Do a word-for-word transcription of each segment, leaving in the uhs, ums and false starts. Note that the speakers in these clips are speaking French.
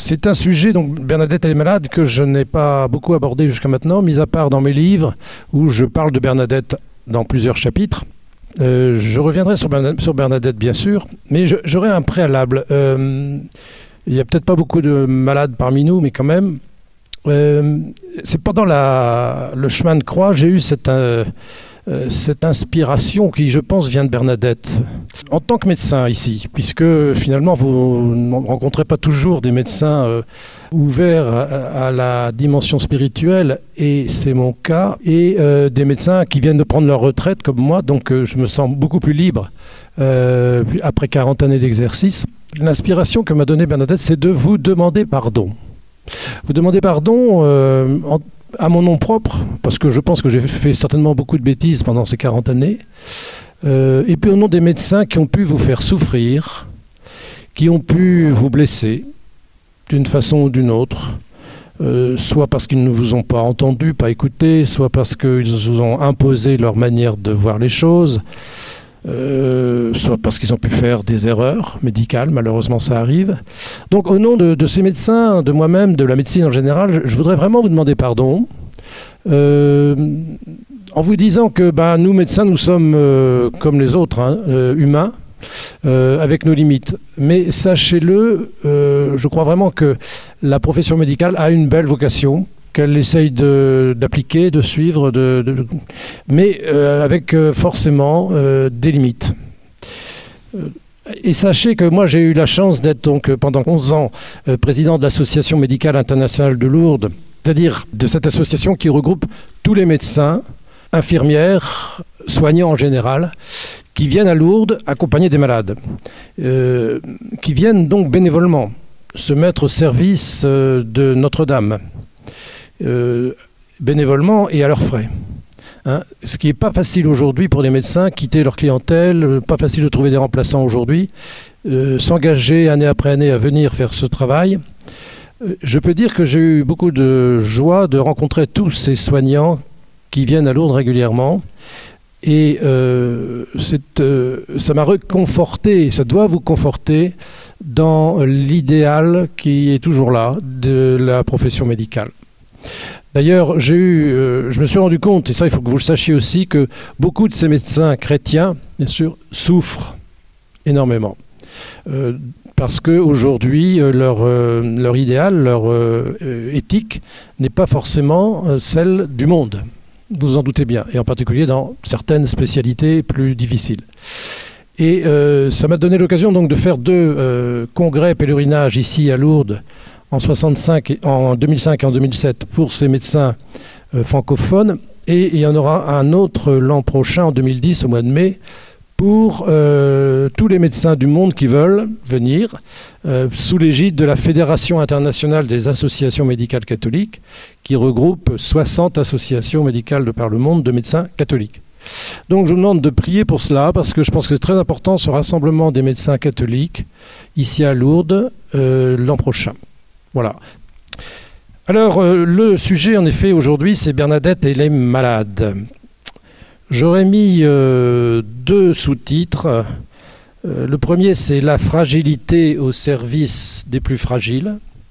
c'est un sujet, donc Bernadette elle est malade, que je n'ai pas beaucoup abordé jusqu'à maintenant, mis à part dans mes livres où je parle de Bernadette dans plusieurs chapitres. Euh, je reviendrai sur Bernadette, sur Bernadette bien sûr, mais je, j'aurai un préalable. Euh, il n'y a peut-être pas beaucoup de malades parmi nous, mais quand même, euh, c'est pendant la, le chemin de croix, j'ai eu cette... Euh, Euh, cette inspiration qui, je pense, vient de Bernadette. En tant que médecin ici, puisque finalement vous ne rencontrez pas toujours des médecins euh, ouverts à, à la dimension spirituelle, et c'est mon cas, et euh, des médecins qui viennent de prendre leur retraite comme moi, donc euh, je me sens beaucoup plus libre euh, après quarante années d'exercice. L'inspiration que m'a donnée Bernadette, c'est de vous demander pardon. Vous demandez pardon euh, en à mon nom propre, parce que je pense que j'ai fait certainement beaucoup de bêtises pendant ces quarante années, euh, et puis au nom des médecins qui ont pu vous faire souffrir, qui ont pu vous blesser d'une façon ou d'une autre, euh, soit parce qu'ils ne vous ont pas entendu, pas écouté, soit parce qu'ils vous ont imposé leur manière de voir les choses, Euh, soit parce qu'ils ont pu faire des erreurs médicales, malheureusement ça arrive. Donc au nom de, de ces médecins, de moi-même, de la médecine en général, je, je voudrais vraiment vous demander pardon, euh, en vous disant que ben, nous médecins, nous sommes euh, comme les autres, hein, euh, humains, euh, avec nos limites. Mais sachez-le, euh, je crois vraiment que la profession médicale a une belle vocation, qu'elle essaye de, d'appliquer, de suivre, de, de, mais euh, avec euh, forcément euh, des limites. Et sachez que moi j'ai eu la chance d'être donc pendant onze ans euh, président de l'Association médicale internationale de Lourdes, c'est-à-dire de cette association qui regroupe tous les médecins, infirmières, soignants en général, qui viennent à Lourdes accompagner des malades, euh, qui viennent donc bénévolement se mettre au service euh, de Notre-Dame. Euh, bénévolement et à leurs frais. Hein, ce qui n'est pas facile aujourd'hui pour les médecins, quitter leur clientèle, euh, pas facile de trouver des remplaçants aujourd'hui, euh, s'engager année après année à venir faire ce travail. Euh, je peux dire que j'ai eu beaucoup de joie de rencontrer tous ces soignants qui viennent à Lourdes régulièrement. Et euh, c'est, euh, ça m'a réconforté, ça doit vous conforter dans l'idéal qui est toujours là de la profession médicale. D'ailleurs, j'ai eu, euh, je me suis rendu compte, et ça il faut que vous le sachiez aussi, que beaucoup de ces médecins chrétiens, bien sûr, souffrent énormément. Euh, parce qu'aujourd'hui, euh, leur, euh, leur idéal, leur euh, éthique n'est pas forcément euh, celle du monde. Vous en doutez bien, et en particulier dans certaines spécialités plus difficiles. Et euh, ça m'a donné l'occasion donc de faire deux euh, congrès pèlerinages ici à Lourdes, en, soixante-cinq et, en deux mille cinq et en deux mille sept pour ces médecins euh, francophones, et il y en aura un autre l'an prochain, en deux mille dix, au mois de mai, pour euh, tous les médecins du monde qui veulent venir, euh, sous l'égide de la Fédération internationale des associations médicales catholiques, qui regroupe soixante associations médicales de par le monde de médecins catholiques. Donc je vous demande de prier pour cela, parce que je pense que c'est très important ce rassemblement des médecins catholiques, ici à Lourdes, euh, l'an prochain. Voilà. Alors, euh, le sujet, en effet, aujourd'hui, c'est Bernadette et les malades. J'aurais mis euh, deux sous-titres. Euh, le premier, c'est la fragilité au service des plus fragiles.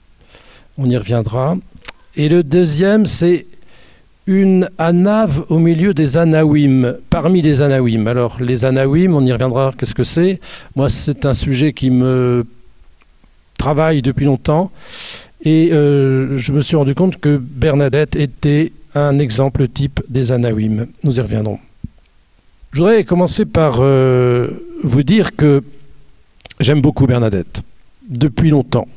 On y reviendra. Et le deuxième, c'est une anave au milieu des anawim, parmi les anawim. Alors, les anawim, on y reviendra, qu'est-ce que c'est ? Moi, c'est un sujet qui me travaille depuis longtemps. Et euh, je me suis rendu compte que Bernadette était un exemple type des anawim. Nous y reviendrons. Je voudrais commencer par euh, vous dire que j'aime beaucoup Bernadette, depuis longtemps.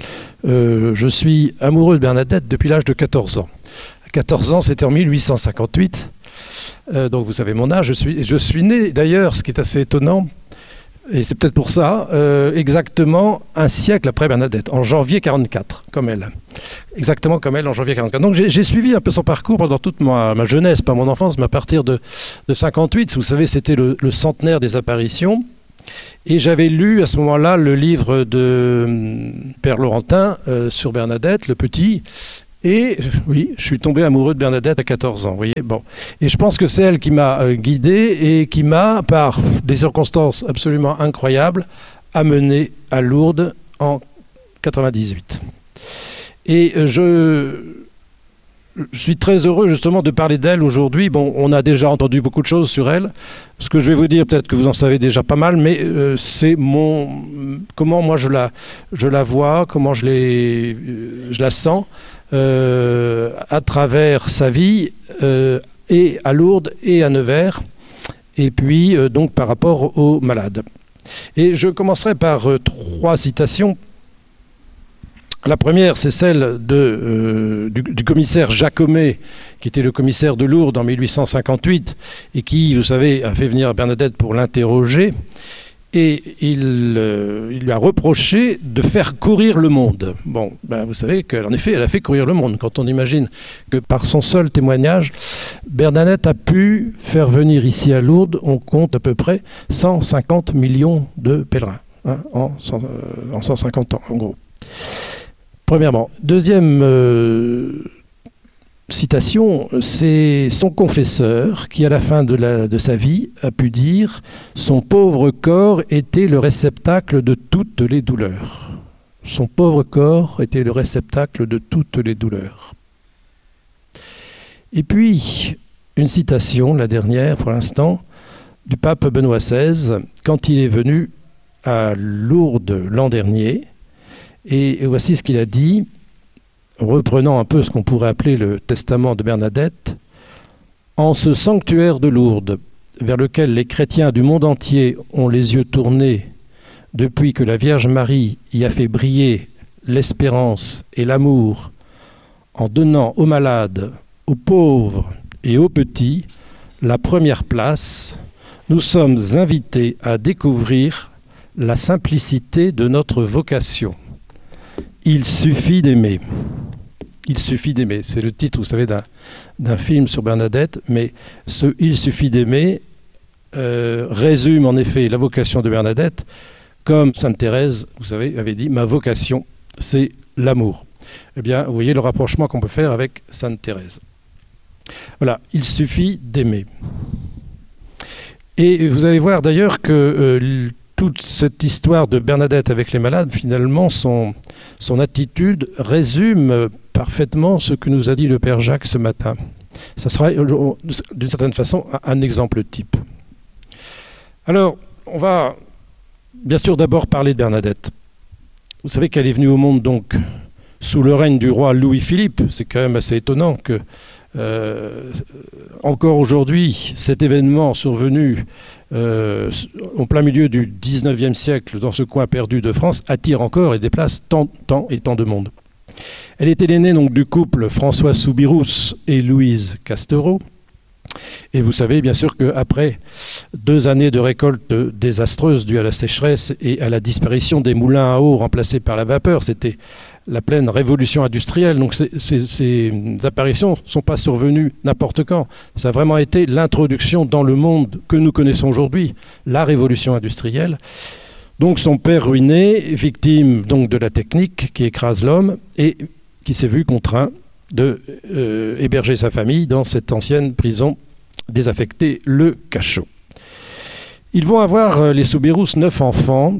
Euh, je suis amoureux de Bernadette depuis l'âge de quatorze ans. À quatorze ans, c'était en mille huit cent cinquante-huit. Euh, donc vous savez mon âge. Je suis, je suis né, d'ailleurs, ce qui est assez étonnant, et c'est peut-être pour ça, euh, exactement un siècle après Bernadette, en janvier quarante-quatre, comme elle. Exactement comme elle, en janvier quarante-quatre. Donc j'ai, j'ai suivi un peu son parcours pendant toute ma, ma jeunesse, pas mon enfance, mais à partir de, de cinquante-huit, vous savez, c'était le, le centenaire des apparitions. Et j'avais lu à ce moment-là le livre de euh, Père Laurentin euh, sur Bernadette, le petit. Et oui, je suis tombé amoureux de Bernadette à quatorze ans, vous voyez. Bon. Et je pense que c'est elle qui m'a euh, guidé et qui m'a, par des circonstances absolument incroyables, amené à Lourdes en quatre-vingt-dix-huit. Et je, je suis très heureux justement de parler d'elle aujourd'hui. Bon, on a déjà entendu beaucoup de choses sur elle. Ce que je vais vous dire, peut-être que vous en savez déjà pas mal, mais euh, c'est mon comment moi je la, je la vois, comment je, les, je la sens euh, à travers sa vie, euh, et à Lourdes et à Nevers, et puis euh, donc par rapport aux malades. Et je commencerai par euh, trois citations. La première, c'est celle de, euh, du, du commissaire Jacomet, qui était le commissaire de Lourdes en mille huit cent cinquante-huit, et qui, vous savez, a fait venir Bernadette pour l'interroger. Et il, euh, il lui a reproché de faire courir le monde. Bon, ben vous savez qu'en effet, elle a fait courir le monde. Quand on imagine que par son seul témoignage, Bernadette a pu faire venir ici à Lourdes, on compte à peu près cent cinquante millions de pèlerins, hein, en, cent, euh, en cent cinquante ans, en gros. Premièrement. Deuxième euh, citation, c'est son confesseur qui, à la fin de, la, de sa vie, a pu dire « Son pauvre corps était le réceptacle de toutes les douleurs. » Son pauvre corps était le réceptacle de toutes les douleurs. Et puis, une citation, la dernière pour l'instant, du pape Benoît seize, quand il est venu à Lourdes l'an dernier. Et voici ce qu'il a dit, reprenant un peu ce qu'on pourrait appeler le testament de Bernadette. « En ce sanctuaire de Lourdes, vers lequel les chrétiens du monde entier ont les yeux tournés depuis que la Vierge Marie y a fait briller l'espérance et l'amour, en donnant aux malades, aux pauvres et aux petits la première place, nous sommes invités à découvrir la simplicité de notre vocation. Il suffit d'aimer. » Il suffit d'aimer. C'est le titre, vous savez, d'un, d'un film sur Bernadette, mais ce « Il suffit d'aimer » euh, résume en effet la vocation de Bernadette, comme Sainte Thérèse, vous savez, avait dit « Ma vocation, c'est l'amour ». Eh bien, vous voyez le rapprochement qu'on peut faire avec Sainte Thérèse. Voilà, il suffit d'aimer. Et vous allez voir d'ailleurs que euh, toute cette histoire de Bernadette avec les malades, finalement, son, son attitude résume parfaitement ce que nous a dit le Père Jacques ce matin. Ça sera, d'une certaine façon, un exemple type. Alors, on va bien sûr d'abord parler de Bernadette. Vous savez qu'elle est venue au monde donc sous le règne du roi Louis-Philippe. C'est quand même assez étonnant que Euh, encore aujourd'hui, cet événement survenu euh, au plein milieu du dix-neuvième siècle, dans ce coin perdu de France, attire encore et déplace tant, tant et tant de monde. Elle était l'aînée donc du couple François Soubirous et Louise Castereau. Et vous savez bien sûr qu'après deux années de récolte désastreuse dues à la sécheresse et à la disparition des moulins à eau remplacés par la vapeur, c'était la pleine révolution industrielle. Donc ces, ces, ces apparitions ne sont pas survenues n'importe quand. Ça a vraiment été l'introduction dans le monde que nous connaissons aujourd'hui, la révolution industrielle. Donc son père ruiné, victime donc de la technique qui écrase l'homme et qui s'est vu contraint de euh, héberger sa famille dans cette ancienne prison désaffectée, le Cachot. Ils vont avoir, euh, les Soubirous, neuf enfants,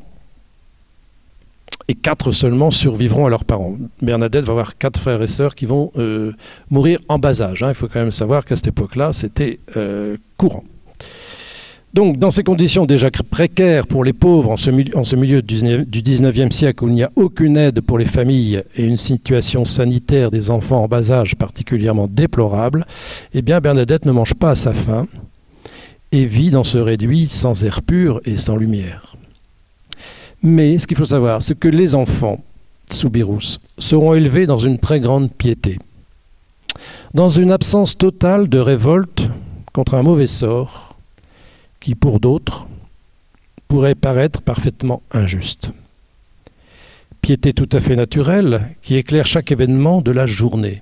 et quatre seulement survivront à leurs parents. Bernadette va avoir quatre frères et sœurs qui vont euh, mourir en bas âge. Hein. Il faut quand même savoir qu'à cette époque-là, c'était euh, courant. Donc, dans ces conditions déjà précaires pour les pauvres en ce milieu, en ce milieu du dix-neuvième siècle où il n'y a aucune aide pour les familles et une situation sanitaire des enfants en bas âge particulièrement déplorable, eh bien Bernadette ne mange pas à sa faim et vit dans ce réduit sans air pur et sans lumière. Mais ce qu'il faut savoir, c'est que les enfants Soubirous seront élevés dans une très grande piété, dans une absence totale de révolte contre un mauvais sort qui, pour d'autres, pourrait paraître parfaitement injuste. Piété tout à fait naturelle qui éclaire chaque événement de la journée.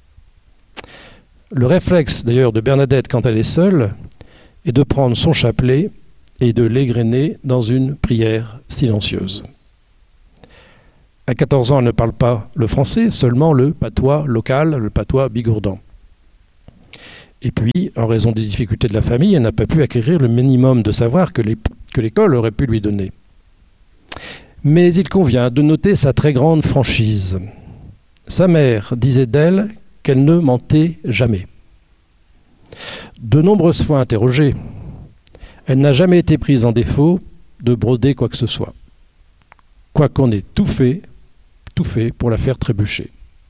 Le réflexe d'ailleurs de Bernadette quand elle est seule est de prendre son chapelet et de l'égrener dans une prière silencieuse. À quatorze ans, elle ne parle pas le français, seulement le patois local, le patois bigourdan. Et puis, en raison des difficultés de la famille, elle n'a pas pu acquérir le minimum de savoir que, les, que l'école aurait pu lui donner. Mais il convient de noter sa très grande franchise, Sa mère disait d'elle qu'elle ne mentait jamais. De nombreuses fois interrogée, elle n'a jamais été prise en défaut de broder quoi que ce soit, quoiqu'on ait tout fait, tout fait pour la faire trébucher.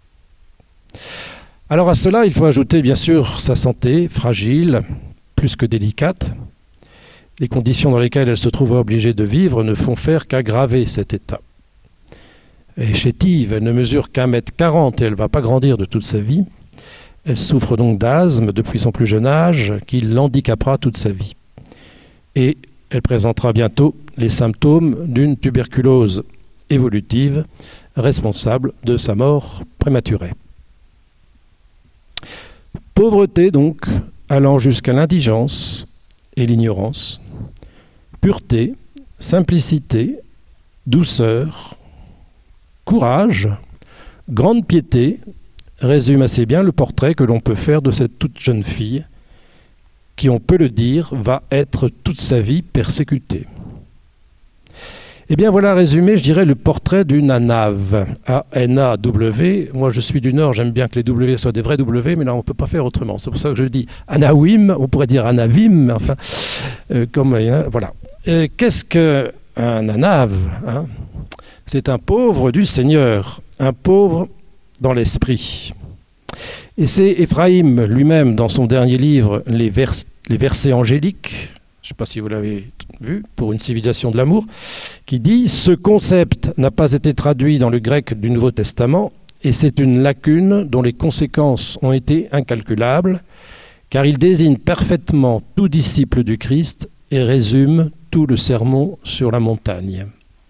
Alors à cela, il faut ajouter bien sûr sa santé fragile, plus que délicate. Les conditions dans lesquelles elle se trouve obligée de vivre ne font faire qu'aggraver cet état. Elle est chétive, elle ne mesure qu'un mètre quarante et elle ne va pas grandir de toute sa vie. Elle souffre donc d'asthme depuis son plus jeune âge, qui l'handicapera toute sa vie. Et elle présentera bientôt les symptômes d'une tuberculose évolutive responsable de sa mort prématurée. Pauvreté donc, allant jusqu'à l'indigence et l'ignorance, pureté, simplicité, douceur, courage, grande piété, résume assez bien le portrait que l'on peut faire de cette toute jeune fille qui, on peut le dire, va être toute sa vie persécutée. Eh bien voilà résumé, je dirais, le portrait d'une Anave, A N A W. Moi je suis du Nord, j'aime bien que les W soient des vrais W, mais là on ne peut pas faire autrement. C'est pour ça que je dis Anawim, on pourrait dire Anavim, enfin, euh, comme, euh, voilà. Et qu'est-ce qu'un Anave, hein? C'est un pauvre du Seigneur, un pauvre dans l'esprit. Et c'est Éphraïm lui-même, dans son dernier livre, Les, vers, les versets angéliques, je ne sais pas si vous l'avez vu, pour une civilisation de l'amour, qui dit « Ce concept n'a pas été traduit dans le grec du Nouveau Testament, et c'est une lacune dont les conséquences ont été incalculables, car il désigne parfaitement tout disciple du Christ et résume tout le sermon sur la montagne. »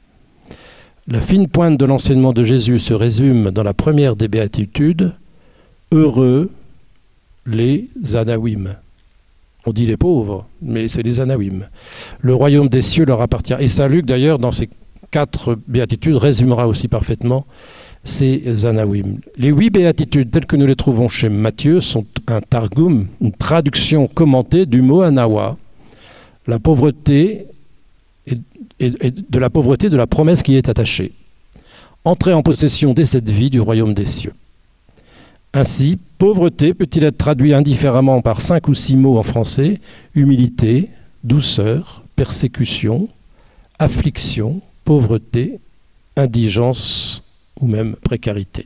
La fine pointe de l'enseignement de Jésus se résume dans la première des béatitudes, « Heureux les Anawim ». On dit les pauvres, mais c'est les Anawim. Le royaume des cieux leur appartient. Et saint Luc, d'ailleurs, dans ces quatre béatitudes, résumera aussi parfaitement ces Anawim. Les huit béatitudes, telles que nous les trouvons chez Matthieu, sont un targum, une traduction commentée du mot Anawa, la pauvreté et, et, et de la pauvreté de la promesse qui y est attachée. Entrer en possession dès cette vie du royaume des cieux. Ainsi, pauvreté peut-il être traduit indifféremment par cinq ou six mots en français, humilité, douceur, persécution, affliction, pauvreté, indigence ou même précarité.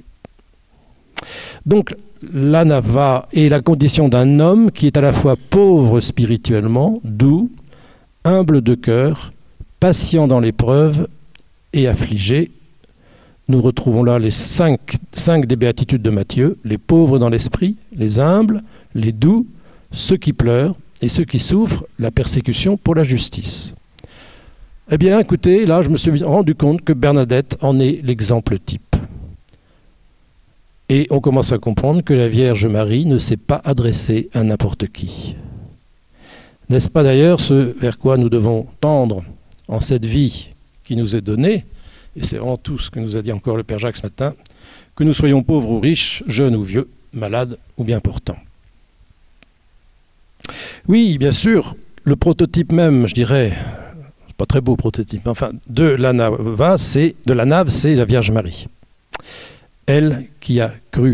Donc, l'anava est la condition d'un homme qui est à la fois pauvre spirituellement, doux, humble de cœur, patient dans l'épreuve et affligé. Nous retrouvons là les cinq, cinq des béatitudes de Matthieu, les pauvres dans l'esprit, les humbles, les doux, ceux qui pleurent et ceux qui souffrent la persécution pour la justice. Eh bien, écoutez, là, je me suis rendu compte que Bernadette en est l'exemple type. Et on commence à comprendre que la Vierge Marie ne s'est pas adressée à n'importe qui. N'est-ce pas d'ailleurs ce vers quoi nous devons tendre en cette vie qui nous est donnée ? Et c'est vraiment tout ce que nous a dit encore le Père Jacques ce matin, que nous soyons pauvres ou riches, jeunes ou vieux, malades ou bien portants. Oui, bien sûr, le prototype même, je dirais, c'est pas très beau prototype, mais enfin, de la nave, c'est, de la nave, c'est la Vierge Marie. Elle qui a cru.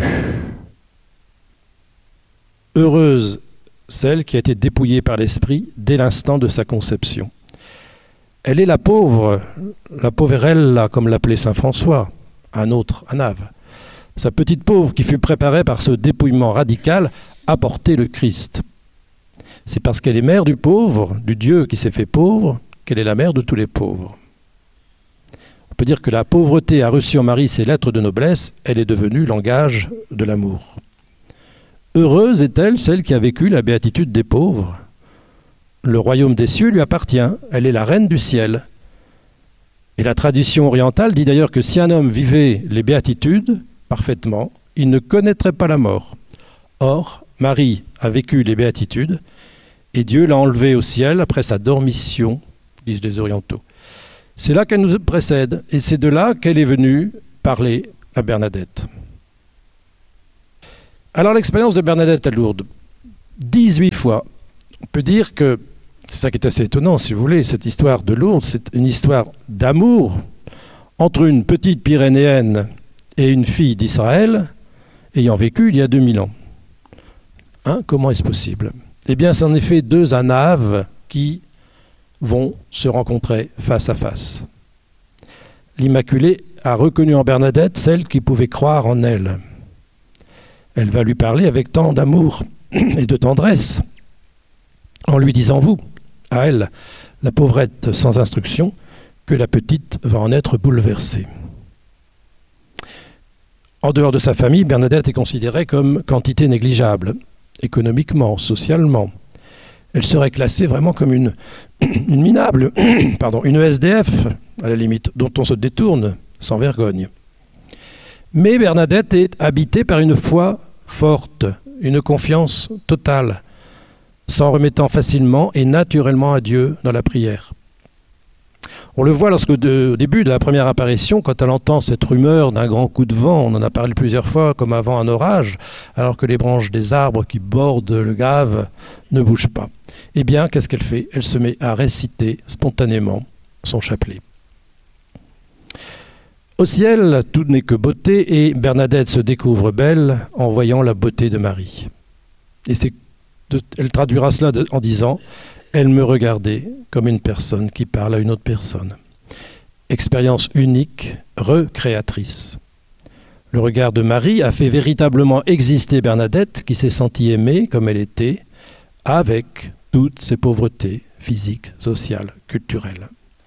Heureuse celle qui a été dépouillée par l'Esprit dès l'instant de sa conception. Elle est la pauvre, la pauvrelle, comme l'appelait saint François, un autre Anave. Sa petite pauvre qui fut préparée par ce dépouillement radical à porter le Christ. C'est parce qu'elle est mère du pauvre, du Dieu qui s'est fait pauvre, qu'elle est la mère de tous les pauvres. On peut dire que la pauvreté a reçu en Marie ses lettres de noblesse, elle est devenue langage de l'amour. Heureuse est-elle celle qui a vécu la béatitude des pauvres. Le royaume des cieux lui appartient, elle est la reine du ciel. Et la tradition orientale dit d'ailleurs que si un homme vivait les béatitudes parfaitement, il ne connaîtrait pas la mort. Or, Marie a vécu les béatitudes et Dieu l'a enlevée au ciel après sa dormition, disent les orientaux. C'est là qu'elle nous précède et c'est de là qu'elle est venue parler à Bernadette. Alors l'expérience de Bernadette à Lourdes, dix-huit fois, on peut dire que c'est ça qui est assez étonnant, si vous voulez, cette histoire de Lourdes, c'est une histoire d'amour entre une petite Pyrénéenne et une fille d'Israël ayant vécu il y a deux mille ans. Hein, comment est-ce possible? Eh bien, c'est en effet deux anaves qui vont se rencontrer face à face. L'Immaculée a reconnu en Bernadette celle qui pouvait croire en elle. Elle va lui parler avec tant d'amour et de tendresse, en lui disant, vous, à elle, la pauvrette sans instruction, que la petite va en être bouleversée. En dehors de sa famille, Bernadette est considérée comme quantité négligeable, économiquement, socialement. Elle serait classée vraiment comme une, une minable, pardon, une E S D F, à la limite, dont on se détourne sans vergogne. Mais Bernadette est habitée par une foi forte, une confiance totale, s'en remettant facilement et naturellement à Dieu dans la prière. On le voit lorsque, de, au début de la première apparition, quand elle entend cette rumeur d'un grand coup de vent, on en a parlé plusieurs fois, comme avant un orage, alors que les branches des arbres qui bordent le gave ne bougent pas. Eh bien, qu'est-ce qu'elle fait? Elle se met à réciter spontanément son chapelet. Au ciel, tout n'est que beauté, et Bernadette se découvre belle en voyant la beauté de Marie. Et c'est, elle traduira cela en disant « Elle me regardait comme une personne qui parle à une autre personne ». Expérience unique, recréatrice. Le regard de Marie a fait véritablement exister Bernadette, qui s'est sentie aimée comme elle était, avec toutes ses pauvretés physiques, sociales, culturelles.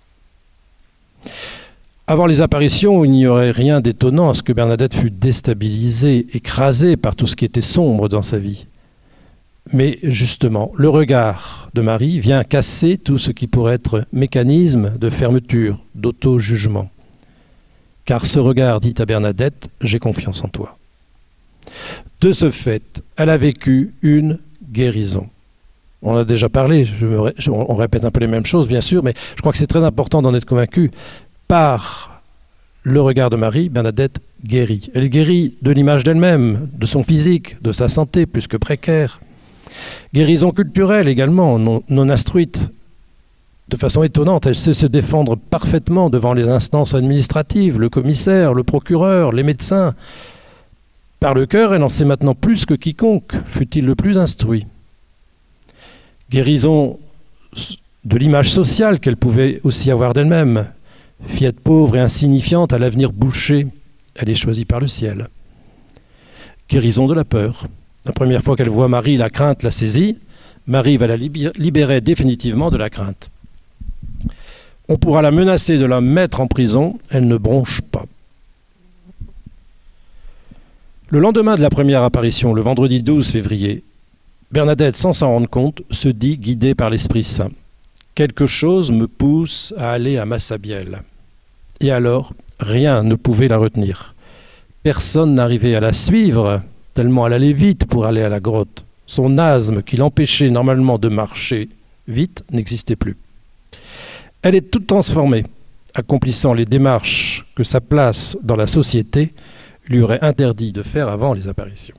Avant les apparitions, il n'y aurait rien d'étonnant à ce que Bernadette fût déstabilisée, écrasée par tout ce qui était sombre dans sa vie. Mais justement, le regard de Marie vient casser tout ce qui pourrait être mécanisme de fermeture, d'auto-jugement. Car ce regard dit à Bernadette « J'ai confiance en toi ». De ce fait, elle a vécu une guérison. On a déjà parlé, je me, je, on répète un peu les mêmes choses bien sûr, mais je crois que c'est très important d'en être convaincu. Par le regard de Marie, Bernadette guérit. Elle guérit de l'image d'elle-même, de son physique, de sa santé plus que précaire. Guérison culturelle également, non, non instruite. De façon étonnante, elle sait se défendre parfaitement devant les instances administratives, le commissaire, le procureur, les médecins. Par le cœur, elle en sait maintenant plus que quiconque, fût-il le plus instruit. Guérison de l'image sociale qu'elle pouvait aussi avoir d'elle-même. Fillette pauvre et insignifiante, à l'avenir bouché, elle est choisie par le ciel. Guérison de la peur. La première fois qu'elle voit Marie, la crainte la saisit. Marie va la libérer définitivement de la crainte. On pourra la menacer de la mettre en prison, elle ne bronche pas. Le lendemain de la première apparition, le vendredi douze février, Bernadette, sans s'en rendre compte, se dit guidée par l'Esprit Saint. Quelque chose me pousse à aller à Massabielle. Et alors, rien ne pouvait la retenir. Personne n'arrivait à la suivre, tellement elle allait vite pour aller à la grotte. Son asthme, qui l'empêchait normalement de marcher vite, n'existait plus. Elle est toute transformée, accomplissant les démarches que sa place dans la société lui aurait interdit de faire avant les apparitions.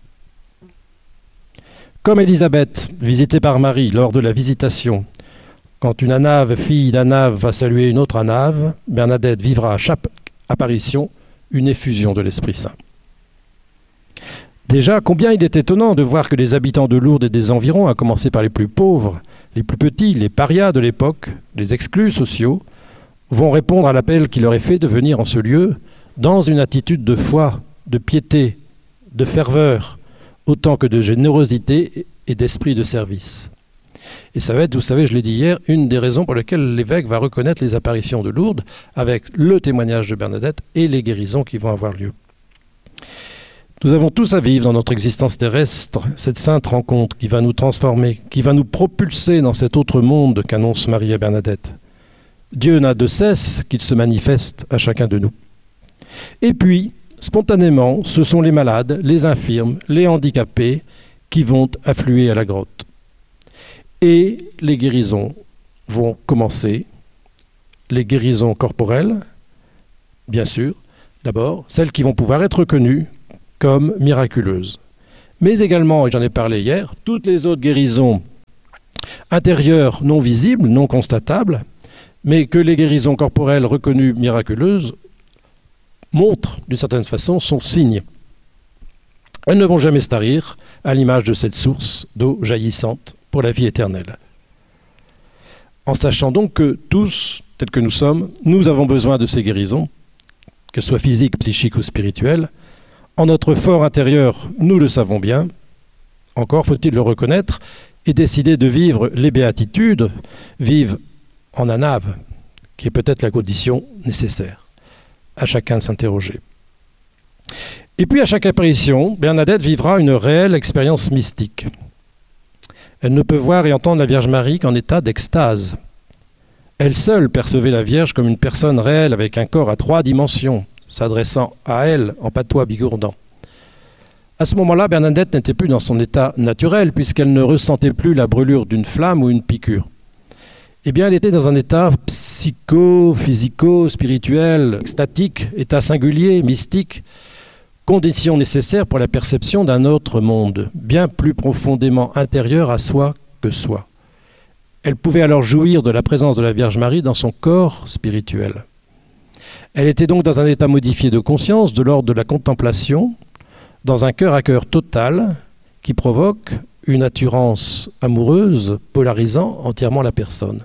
Comme Élisabeth, visitée par Marie lors de la visitation, quand une anave, fille d'anave, va saluer une autre anave, Bernadette vivra à chaque apparition une effusion de l'Esprit Saint. Déjà, combien il est étonnant de voir que les habitants de Lourdes et des environs, à commencer par les plus pauvres, les plus petits, les parias de l'époque, les exclus sociaux, vont répondre à l'appel qui leur est fait de venir en ce lieu dans une attitude de foi, de piété, de ferveur, autant que de générosité et d'esprit de service. Et ça va être, vous savez, je l'ai dit hier, une des raisons pour lesquelles l'évêque va reconnaître les apparitions de Lourdes avec le témoignage de Bernadette et les guérisons qui vont avoir lieu. Nous avons tous à vivre dans notre existence terrestre cette sainte rencontre qui va nous transformer, qui va nous propulser dans cet autre monde qu'annonce Marie et Bernadette. Dieu n'a de cesse qu'il se manifeste à chacun de nous. Et puis, spontanément, ce sont les malades, les infirmes, les handicapés qui vont affluer à la grotte. Et les guérisons vont commencer, les guérisons corporelles, bien sûr, d'abord, celles qui vont pouvoir être reconnues comme miraculeuses. Mais également, et j'en ai parlé hier, toutes les autres guérisons intérieures non visibles, non constatables, mais que les guérisons corporelles reconnues miraculeuses montrent d'une certaine façon son signe. Elles ne vont jamais se tarir, à l'image de cette source d'eau jaillissante pour la vie éternelle. En sachant donc que tous, tels que nous sommes, nous avons besoin de ces guérisons, qu'elles soient physiques, psychiques ou spirituelles. En notre fort intérieur, nous le savons bien. Encore faut-il le reconnaître et décider de vivre les béatitudes, vivre en anave, qui est peut-être la condition nécessaire. À chacun de s'interroger. Et puis à chaque apparition, Bernadette vivra une réelle expérience mystique. Elle ne peut voir et entendre la Vierge Marie qu'en état d'extase. Elle seule percevait la Vierge comme une personne réelle avec un corps à trois dimensions, s'adressant à elle en patois bigourdant. À ce moment-là, Bernadette n'était plus dans son état naturel puisqu'elle ne ressentait plus la brûlure d'une flamme ou une piqûre. Eh bien, elle était dans un état psycho, physico, spirituel, extatique, état singulier, mystique, condition nécessaire pour la perception d'un autre monde, bien plus profondément intérieur à soi que soi. Elle pouvait alors jouir de la présence de la Vierge Marie dans son corps spirituel. Elle était donc dans un état modifié de conscience, de l'ordre de la contemplation, dans un cœur à cœur total qui provoque une attirance amoureuse polarisant entièrement la personne.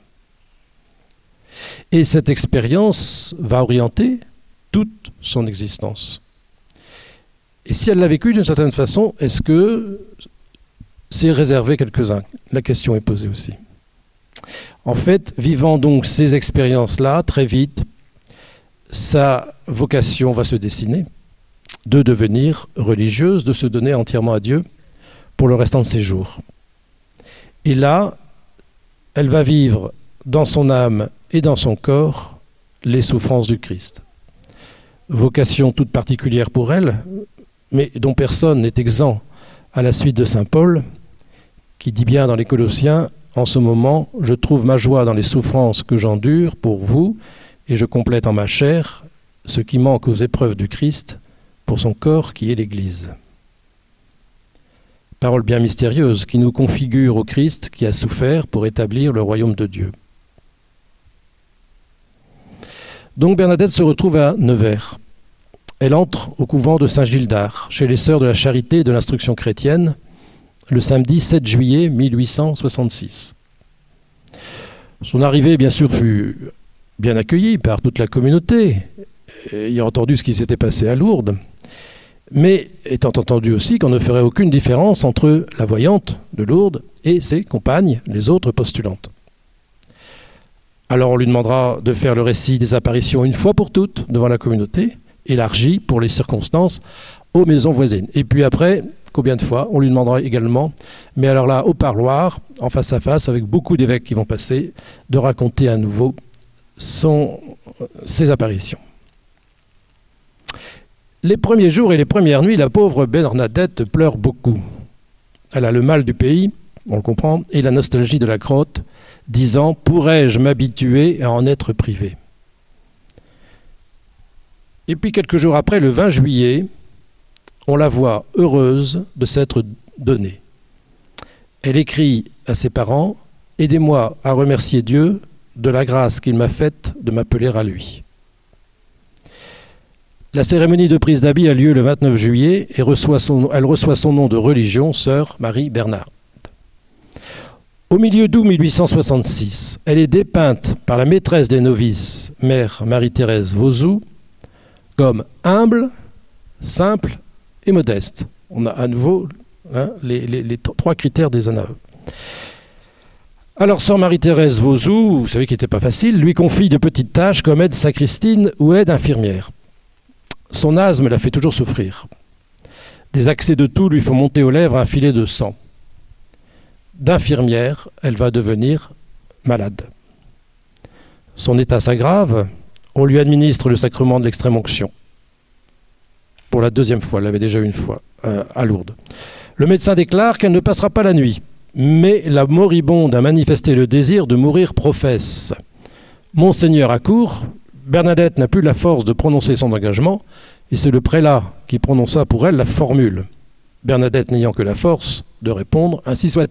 Et cette expérience va orienter toute son existence. Et si elle l'a vécu d'une certaine façon, est-ce que c'est réservé quelques-uns? La question est posée aussi. En fait, vivant donc ces expériences-là, très vite, sa vocation va se dessiner, de devenir religieuse, de se donner entièrement à Dieu pour le restant de ses jours. Et là, elle va vivre dans son âme et dans son corps les souffrances du Christ. Vocation toute particulière pour elle, mais dont personne n'est exempt à la suite de saint Paul, qui dit bien dans les Colossiens, « En ce moment, je trouve ma joie dans les souffrances que j'endure pour vous, et je complète en ma chair ce qui manque aux épreuves du Christ pour son corps qui est l'Église. » Parole bien mystérieuse qui nous configure au Christ qui a souffert pour établir le royaume de Dieu. Donc Bernadette se retrouve à Nevers. Elle entre au couvent de Saint-Gildard, chez les Sœurs de la Charité et de l'Instruction chrétienne, le samedi sept juillet mille huit cent soixante-six. Son arrivée, bien sûr, fut bien accueillie par toute la communauté, ayant entendu ce qui s'était passé à Lourdes, mais étant entendu aussi qu'on ne ferait aucune différence entre la voyante de Lourdes et ses compagnes, les autres postulantes. Alors on lui demandera de faire le récit des apparitions une fois pour toutes devant la communauté, élargie pour les circonstances aux maisons voisines. Et puis après, combien de fois, on lui demandera également, mais alors là, au parloir, en face à face, avec beaucoup d'évêques qui vont passer, de raconter à nouveau son, ses apparitions. Les premiers jours et les premières nuits, la pauvre Bernadette pleure beaucoup. Elle a le mal du pays, on le comprend, et la nostalgie de la grotte, disant « Pourrais-je m'habituer à en être privé ?» Et puis quelques jours après, le vingt juillet, on la voit heureuse de s'être donnée. Elle écrit à ses parents « Aidez-moi à remercier Dieu de la grâce qu'il m'a faite de m'appeler à lui. » La cérémonie de prise d'habit a lieu le vingt-neuf juillet et reçoit son, elle reçoit son nom de religion, sœur Marie Bernarde. Au milieu d'août mille huit cent soixante-six, elle est dépeinte par la maîtresse des novices, mère Marie-Thérèse Vauzou, comme humble, simple et modeste. On a à nouveau hein, les, les, les trois critères des Anaveux. Alors, sœur Marie-Thérèse Vauzou, vous savez qu'il n'était pas facile, lui confie de petites tâches comme aide sacristine ou aide infirmière. Son asthme la fait toujours souffrir. Des accès de toux lui font monter aux lèvres un filet de sang. D'infirmière, elle va devenir malade. Son état s'aggrave, on lui administre le sacrement de l'extrême-onction. Pour la deuxième fois, elle l'avait déjà une fois, euh, à Lourdes. Le médecin déclare qu'elle ne passera pas la nuit, mais la moribonde a manifesté le désir de mourir professe. Monseigneur accourt, Bernadette n'a plus la force de prononcer son engagement, et c'est le prélat qui prononça pour elle la formule. Bernadette n'ayant que la force de répondre « Ainsi soit-il ».